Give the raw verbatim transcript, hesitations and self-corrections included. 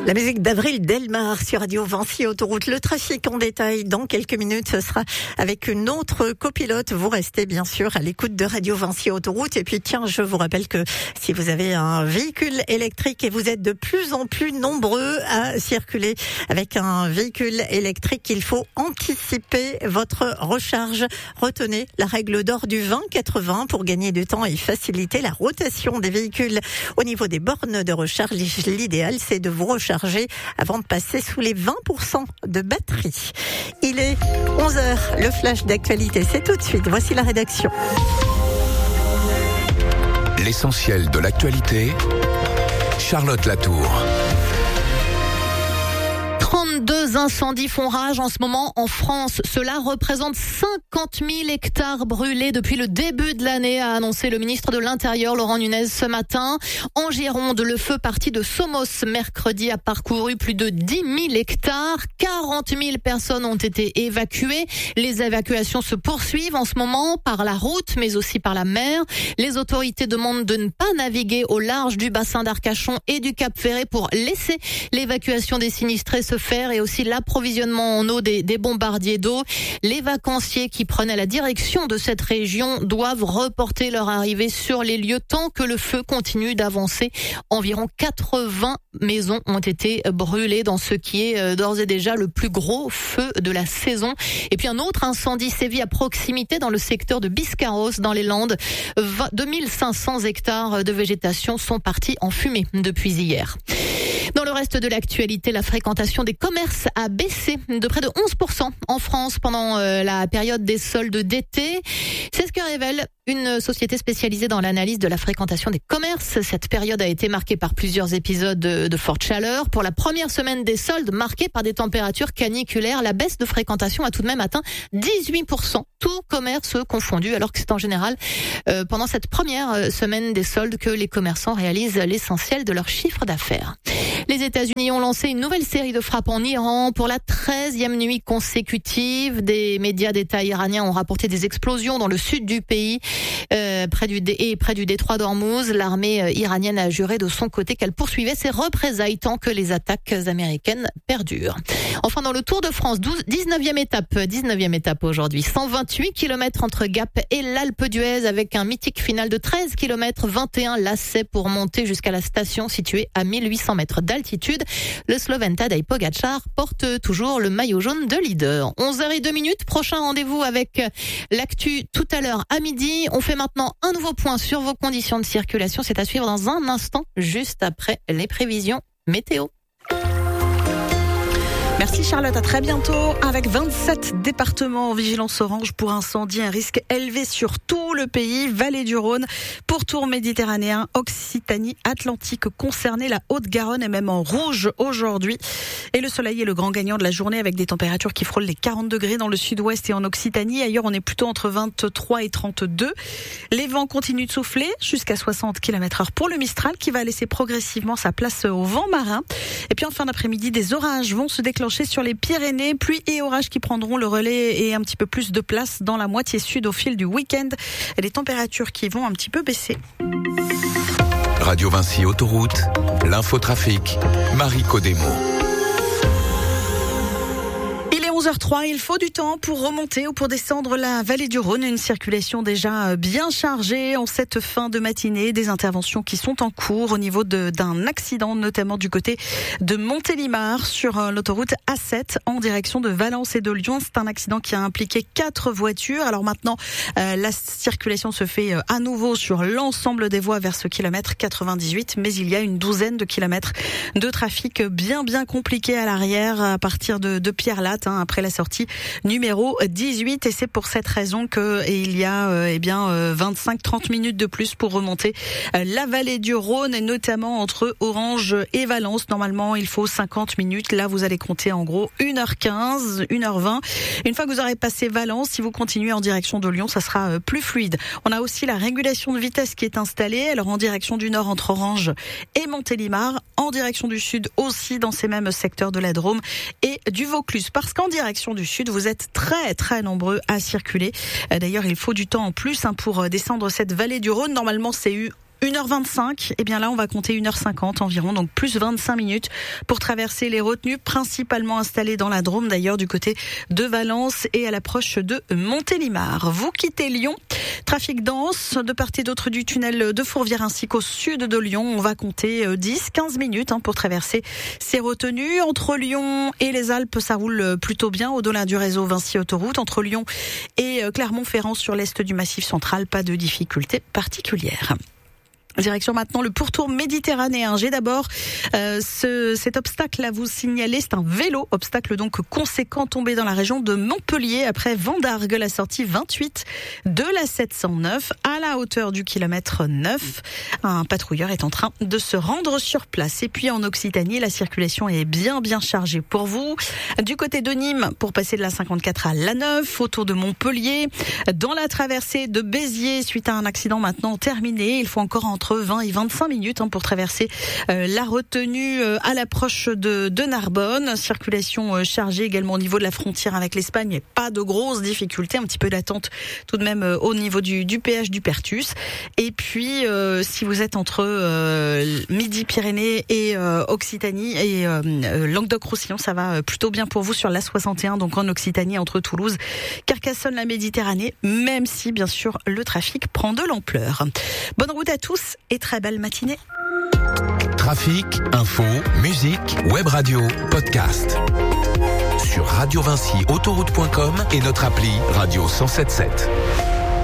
La musique d'Avril Delmar sur Radio Vinci Autoroute. Le trafic en détail dans quelques minutes, ce sera avec une autre copilote. Vous restez bien sûr à l'écoute de Radio Vinci Autoroute. Et puis tiens, je vous rappelle que si vous avez un véhicule électrique et vous êtes de plus en plus nombreux à circuler avec un véhicule électrique, il faut anticiper votre recharge. Retenez la règle d'or du vingt quatre-vingts pour gagner du temps et faciliter la rotation des véhicules. Au niveau des bornes de recharge, l'idéal c'est de vous recharger avant de passer sous les vingt pour cent de batterie. Il est onze heures, le flash d'actualité, c'est tout de suite. Voici la rédaction. L'essentiel de l'actualité, Charlotte Latour. trente-deux incendies font rage en ce moment en France. Cela représente cinquante mille hectares brûlés depuis le début de l'année, a annoncé le ministre de l'Intérieur Laurent Nunez ce matin. En Gironde, le feu parti de Somos mercredi a parcouru plus de dix mille hectares. quarante mille personnes ont été évacuées. Les évacuations se poursuivent en ce moment par la route, mais aussi par la mer. Les autorités demandent de ne pas naviguer au large du bassin d'Arcachon et du Cap Ferré pour laisser l'évacuation des sinistrés se faire et aussi l'approvisionnement en eau des, des bombardiers d'eau. Les vacanciers qui prenaient la direction de cette région doivent reporter leur arrivée sur les lieux tant que le feu continue d'avancer. Environ quatre-vingts maisons ont été brûlées dans ce qui est d'ores et déjà le plus gros feu de la saison. Et puis un autre incendie sévit à proximité dans le secteur de Biscarrosse dans les Landes. deux mille cinq cents hectares de végétation sont partis en fumée depuis hier. Dans le reste de l'actualité, la fréquentation des commerces a baissé de près de onze pour cent en France pendant la période des soldes d'été. C'est ce que révèle une société spécialisée dans l'analyse de la fréquentation des commerces. Cette période a été marquée par plusieurs épisodes de, de forte chaleur. Pour la première semaine des soldes, marquée par des températures caniculaires, la baisse de fréquentation a tout de même atteint dix-huit pour cent, tout commerce confondu, alors que c'est en général euh, pendant cette première semaine des soldes que les commerçants réalisent l'essentiel de leur chiffre d'affaires. Les États-Unis ont lancé une nouvelle série de frappes en Iran pour la treizième nuit consécutive. Des médias d'État iraniens ont rapporté des explosions dans le sud du pays. Euh, près du dé- et près du détroit d'Ormuz, l'armée euh, iranienne a juré de son côté qu'elle poursuivait ses représailles tant que les attaques américaines perdurent. Enfin, dans le Tour de France, dix-neuvième étape, dix-neuvième étape aujourd'hui, cent vingt-huit kilomètres entre Gap et l'Alpe d'Huez avec un mythique final de treize kilomètres, vingt et un lacets pour monter jusqu'à la station située à mille huit cents mètres d'altitude. Le Slovène Tadej Pogačar porte toujours le maillot jaune de leader. onze heures zéro deux, prochain rendez-vous avec l'actu tout à l'heure à midi. On fait maintenant un nouveau point sur vos conditions de circulation. C'est à suivre dans un instant, juste après les prévisions météo. Merci Charlotte, à très bientôt. Avec vingt-sept départements en vigilance orange pour incendie, un risque élevé sur tout le pays, vallée du Rhône, pourtour méditerranéen, Occitanie, Atlantique concernés, la Haute-Garonne est même en rouge aujourd'hui. Et le soleil est le grand gagnant de la journée avec des températures qui frôlent les quarante degrés dans le sud-ouest et en Occitanie. Ailleurs, on est plutôt entre vingt-trois et trente-deux. Les vents continuent de souffler jusqu'à soixante kilomètres heure pour le Mistral qui va laisser progressivement sa place au vent marin. Et puis en fin d'après-midi, des orages vont se déclencher sur les Pyrénées, pluie et orages qui prendront le relais et un petit peu plus de place dans la moitié sud au fil du week-end. Et les températures qui vont un petit peu baisser. Radio Vinci Autoroute, l'infotrafic, Marie Codemo. onze heures trois, il faut du temps pour remonter ou pour descendre la vallée du Rhône. Une circulation déjà bien chargée en cette fin de matinée. Des interventions qui sont en cours au niveau de, d'un accident, notamment du côté de Montélimar sur l'autoroute A sept en direction de Valence et de Lyon. C'est un accident qui a impliqué quatre voitures. Alors maintenant, euh, la circulation se fait à nouveau sur l'ensemble des voies vers ce kilomètre quatre-vingt-dix-huit, mais il y a une douzaine de kilomètres de trafic bien bien compliqué à l'arrière à partir de, de Pierre-Latte, hein, après la sortie numéro dix-huit, et c'est pour cette raison que il y a euh, eh bien euh, vingt-cinq à trente minutes de plus pour remonter euh, la vallée du Rhône, et notamment entre Orange et Valence. Normalement, il faut cinquante minutes. Là, vous allez compter en gros une heure quinze, une heure vingt. Une fois que vous aurez passé Valence, si vous continuez en direction de Lyon, ça sera euh, plus fluide. On a aussi la régulation de vitesse qui est installée. Alors en direction du nord entre Orange et Montélimar, en direction du sud aussi dans ces mêmes secteurs de la Drôme et du Vaucluse. Parce qu'en direction du sud, vous êtes très très nombreux à circuler. D'ailleurs, il faut du temps en plus hein, pour descendre cette vallée du Rhône. Normalement, c'est eu une heure vingt-cinq, et bien là on va compter une heure cinquante environ, donc plus vingt-cinq minutes pour traverser les retenues, principalement installées dans la Drôme d'ailleurs, du côté de Valence et à l'approche de Montélimar. Vous quittez Lyon, trafic dense de part et d'autre du tunnel de Fourvière ainsi qu'au sud de Lyon. On va compter dix à quinze minutes hein, pour traverser ces retenues. Entre Lyon et les Alpes, ça roule plutôt bien au-delà du réseau Vinci Autoroute. Entre Lyon et Clermont-Ferrand sur l'est du Massif central, pas de difficultés particulières. Direction maintenant le pourtour méditerranéen. J'ai d'abord euh, ce, cet obstacle à vous signaler. C'est un vélo, obstacle donc conséquent tombé dans la région de Montpellier après Vendargues, la sortie vingt-huit de la sept cent neuf à la hauteur du kilomètre neuf. Un patrouilleur est en train de se rendre sur place. Et puis en Occitanie, la circulation est bien bien chargée pour vous. Du côté de Nîmes, pour passer de la cinquante-quatre à la neuf, autour de Montpellier, dans la traversée de Béziers suite à un accident maintenant terminé. Il faut encore entre vingt et vingt-cinq minutes hein, pour traverser euh, la retenue euh, à l'approche de, de Narbonne. Circulation euh, chargée également au niveau de la frontière avec l'Espagne, mais pas de grosses difficultés. Un petit peu d'attente tout de même euh, au niveau du, du péage du Pertus. Et puis, euh, si vous êtes entre euh, Midi-Pyrénées et euh, Occitanie et euh, Languedoc-Roussillon, ça va plutôt bien pour vous sur l'A soixante et un, donc en Occitanie entre Toulouse, Carcassonne, la Méditerranée, même si bien sûr le trafic prend de l'ampleur. Bonne route à tous et très belle matinée. Trafic, info, musique, web radio, podcast. Sur radio vinci autoroute point com et notre appli Radio cent sept sept.